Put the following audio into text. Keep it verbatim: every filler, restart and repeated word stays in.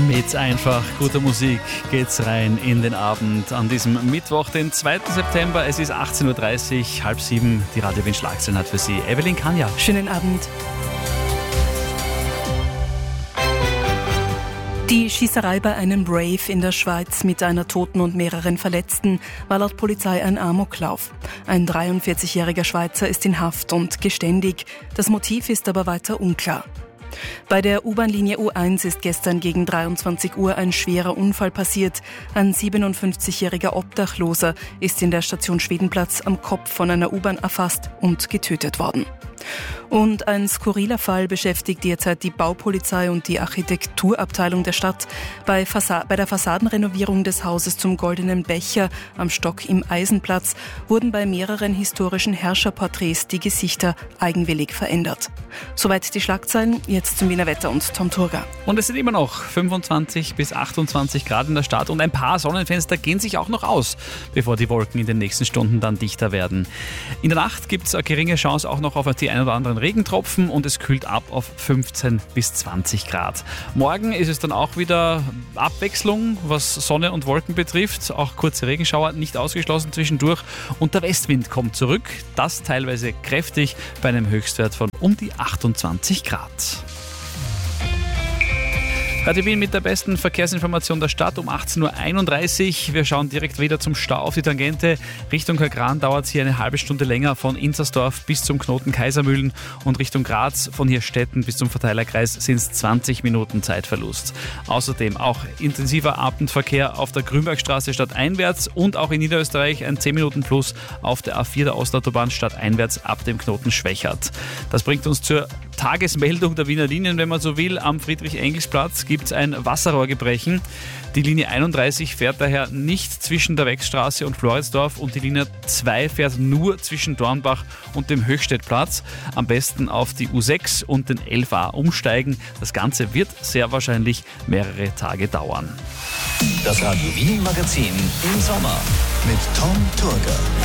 Mit einfach guter Musik geht's rein in den Abend an diesem Mittwoch, den zweiten September. Es ist achtzehn Uhr dreißig, halb sieben. Die Radio Wien Schlagzeilen hat für Sie Evelyn Kanja. Schönen Abend. Die Schießerei bei einem Rave in der Schweiz mit einer Toten und mehreren Verletzten war laut Polizei ein Amoklauf. Ein dreiundvierzigjähriger Schweizer ist in Haft und geständig. Das Motiv ist aber weiter unklar. Bei der U-Bahn-Linie U eins ist gestern gegen dreiundzwanzig Uhr ein schwerer Unfall passiert. Ein siebenundfünfzigjähriger Obdachloser ist in der Station Schwedenplatz am Kopf von einer U-Bahn erfasst und getötet worden. Und ein skurriler Fall beschäftigt derzeit die Baupolizei und die Architekturabteilung der Stadt. Bei, Fassa- bei der Fassadenrenovierung des Hauses zum Goldenen Becher am Stock im Eisenplatz wurden bei mehreren historischen Herrscherporträts die Gesichter eigenwillig verändert. Soweit die Schlagzeilen, jetzt zum Wiener Wetter und Tom Turga. Und es sind immer noch fünfundzwanzig bis achtundzwanzig Grad in der Stadt und ein paar Sonnenfenster gehen sich auch noch aus, bevor die Wolken in den nächsten Stunden dann dichter werden. In der Nacht gibt es eine geringe Chance auch noch auf die ein oder anderen Regentropfen und es kühlt ab auf fünfzehn bis zwanzig Grad. Morgen ist es dann auch wieder Abwechslung, was Sonne und Wolken betrifft. Auch kurze Regenschauer nicht ausgeschlossen zwischendurch und der Westwind kommt zurück. Das teilweise kräftig bei einem Höchstwert von um die achtundzwanzig Grad. Radio Wien mit der besten Verkehrsinformation der Stadt um achtzehn Uhr einunddreißig. Wir schauen direkt wieder zum Stau auf die Tangente. Richtung Heilbronn dauert es hier eine halbe Stunde länger von Inzersdorf bis zum Knoten Kaisermühlen und Richtung Graz von Hirstetten bis zum Verteilerkreis sind es zwanzig Minuten Zeitverlust. Außerdem auch intensiver Abendverkehr auf der Grünbergstraße stadteinwärts und auch in Niederösterreich ein zehn Minuten Plus auf der A vier der Ostautobahn stadteinwärts ab dem Knoten Schwächert. Das bringt uns zur Tagesmeldung der Wiener Linien, wenn man so will. Am Friedrich-Engels-Platz gibt es ein Wasserrohrgebrechen. Die Linie einunddreißig fährt daher nicht zwischen der Wechstraße und Floridsdorf und die Linie zwei fährt nur zwischen Dornbach und dem Höchstädtplatz. Am besten auf die U sechs und den elf A umsteigen. Das Ganze wird sehr wahrscheinlich mehrere Tage dauern. Das Radio Wien Magazin im Sommer mit Tom Turga.